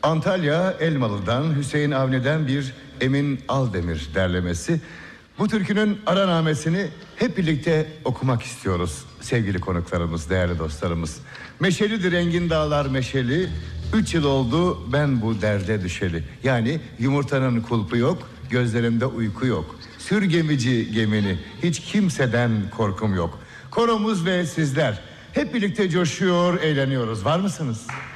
Antalya Elmalı'dan Hüseyin Avni'den bir Emin Aldemir derlemesi. Bu türkünün aranamesini hep birlikte okumak istiyoruz sevgili konuklarımız, değerli dostlarımız. Meşelidir engin dağlar meşeli, 3 yıl oldu ben bu derde düşeli. Yani yumurtanın kulpu yok, gözlerimde uyku yok. Sür gemici gemini, hiç kimseden korkum yok. Koromuz ve sizler hep birlikte coşuyor, eğleniyoruz. Var mısınız?